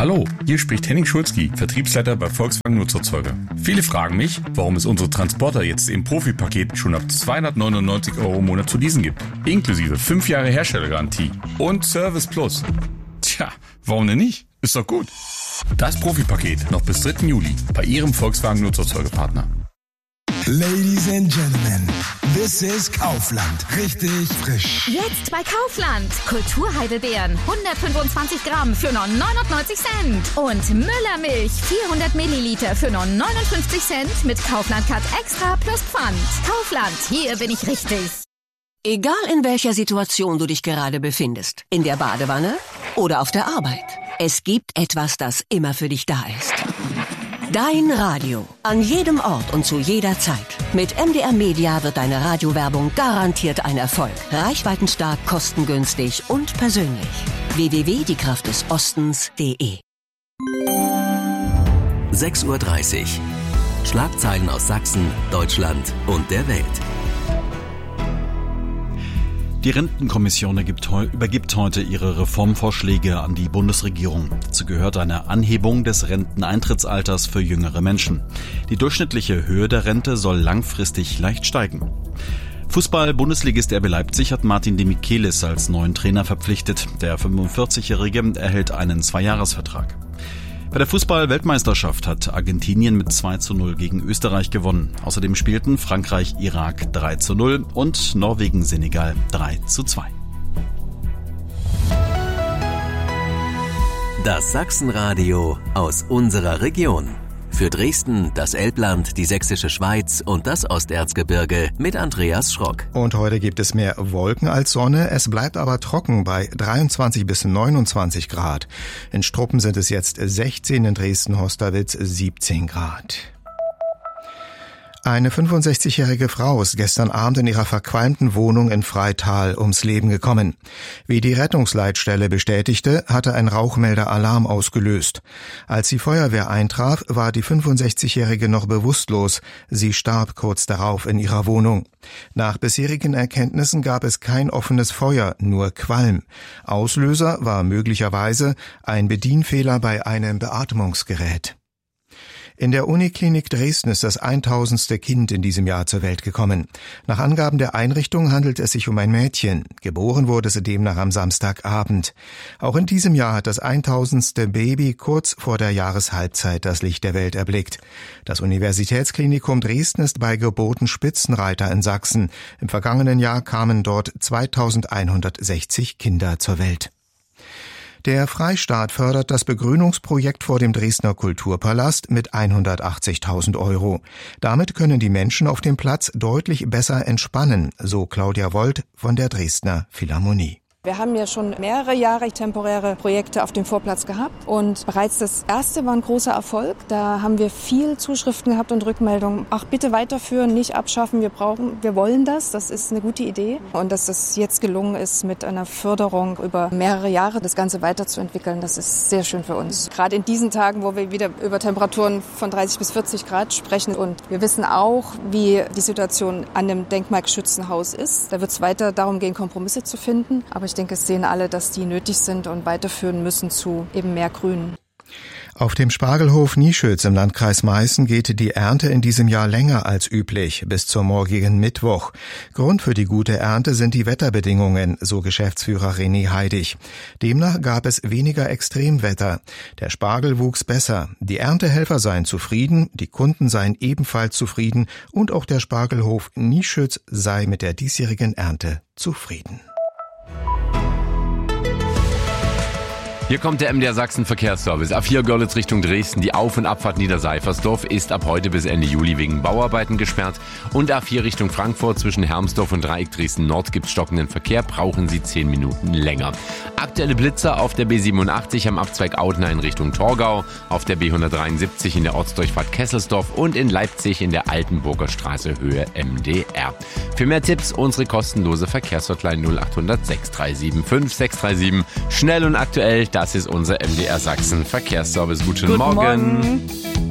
Hallo, hier spricht Henning Schulzki, Vertriebsleiter bei Volkswagen Nutzerzeuger. Viele fragen mich, warum es unsere Transporter jetzt im Profi-Paket schon ab 299 € im Monat zu leasen gibt. Inklusive 5 Jahre Herstellergarantie und Service Plus. Tja, warum denn nicht? Ist doch gut. Das Profi-Paket noch bis 3. Juli bei Ihrem Volkswagen Nutzerzeugerpartner. Ladies and Gentlemen, this is Kaufland. Richtig frisch. Jetzt bei Kaufland. Kulturheidelbeeren 125 Gramm für nur 99 Cent. Und Müllermilch 400 Milliliter für nur 59 Cent mit Kaufland Cut Extra plus Pfand. Kaufland, hier bin ich richtig. Egal in welcher Situation du dich gerade befindest, in der Badewanne oder auf der Arbeit, es gibt etwas, das immer für dich da ist. Dein Radio. An jedem Ort und zu jeder Zeit. Mit MDR Media wird deine Radiowerbung garantiert ein Erfolg. Reichweitenstark, kostengünstig und persönlich. www.diekraftdesostens.de 6:30 Uhr. Schlagzeilen aus Sachsen, Deutschland und der Welt. Die Rentenkommission übergibt heute ihre Reformvorschläge an die Bundesregierung. Dazu gehört eine Anhebung des Renteneintrittsalters für jüngere Menschen. Die durchschnittliche Höhe der Rente soll langfristig leicht steigen. Fußball-Bundesligist RB Leipzig hat Martin de Michelis als neuen Trainer verpflichtet. Der 45-Jährige erhält einen 2-Jahres-Vertrag. Bei der Fußball-Weltmeisterschaft hat Argentinien mit 2:0 gegen Österreich gewonnen. Außerdem spielten Frankreich-Irak 3:0 und Norwegen-Senegal 3:2. Das Sachsenradio aus unserer Region. Für Dresden, das Elbland, die Sächsische Schweiz und das Osterzgebirge mit Andreas Schrock. Und heute gibt es mehr Wolken als Sonne. Es bleibt aber trocken bei 23 bis 29 Grad. In Struppen sind es jetzt 16, in Dresden-Hosterwitz 17 Grad. Eine 65-jährige Frau ist gestern Abend in ihrer verqualmten Wohnung in Freital ums Leben gekommen. Wie die Rettungsleitstelle bestätigte, hatte ein Rauchmelder Alarm ausgelöst. Als die Feuerwehr eintraf, war die 65-jährige noch bewusstlos. Sie starb kurz darauf in ihrer Wohnung. Nach bisherigen Erkenntnissen gab es kein offenes Feuer, nur Qualm. Auslöser war möglicherweise ein Bedienfehler bei einem Beatmungsgerät. In der Uniklinik Dresden ist das 1000. Kind in diesem Jahr zur Welt gekommen. Nach Angaben der Einrichtung handelt es sich um ein Mädchen. Geboren wurde sie demnach am Samstagabend. Auch in diesem Jahr hat das 1000. Baby kurz vor der Jahreshalbzeit das Licht der Welt erblickt. Das Universitätsklinikum Dresden ist bei Geburten Spitzenreiter in Sachsen. Im vergangenen Jahr kamen dort 2160 Kinder zur Welt. Der Freistaat fördert das Begrünungsprojekt vor dem Dresdner Kulturpalast mit 180.000 €. Damit können die Menschen auf dem Platz deutlich besser entspannen, so Claudia Wold von der Dresdner Philharmonie. Wir haben ja schon mehrere Jahre temporäre Projekte auf dem Vorplatz gehabt und bereits das erste war ein großer Erfolg. Da haben wir viel Zuschriften gehabt und Rückmeldungen. Ach, bitte weiterführen, nicht abschaffen, wir wollen das. Das ist eine gute Idee. Und dass das jetzt gelungen ist, mit einer Förderung über mehrere Jahre das Ganze weiterzuentwickeln, das ist sehr schön für uns. Gerade in diesen Tagen, wo wir wieder über Temperaturen von 30 bis 40 Grad sprechen. Und wir wissen auch, wie die Situation an dem denkmalgeschützten Haus ist. Da wird es weiter darum gehen, Kompromisse zu finden. Aber ich denke, es sehen alle, dass die nötig sind und weiterführen müssen zu eben mehr Grün. Auf dem Spargelhof Nieschütz im Landkreis Meißen geht die Ernte in diesem Jahr länger als üblich, bis zum morgigen Mittwoch. Grund für die gute Ernte sind die Wetterbedingungen, so Geschäftsführer René Heidig. Demnach gab es weniger Extremwetter. Der Spargel wuchs besser. Die Erntehelfer seien zufrieden, die Kunden seien ebenfalls zufrieden und auch der Spargelhof Nieschütz sei mit der diesjährigen Ernte zufrieden. Hier kommt der MDR Sachsen Verkehrsservice. A4 Görlitz Richtung Dresden. Die Auf- und Abfahrt Niederseifersdorf ist ab heute bis Ende Juli wegen Bauarbeiten gesperrt. Und A4 Richtung Frankfurt zwischen Hermsdorf und Dreieck Dresden Nord gibt stockenden Verkehr. Brauchen Sie 10 Minuten länger. Aktuelle Blitzer auf der B87 am Abzweig Audenhain Richtung Torgau, auf der B173 in der Ortsdurchfahrt Kesselsdorf und in Leipzig in der Altenburger Straße Höhe MDR. Für mehr Tipps unsere kostenlose Verkehrshotline 0800 637 5637. Schnell und aktuell, das ist unser MDR Sachsen Verkehrsservice. Guten Morgen.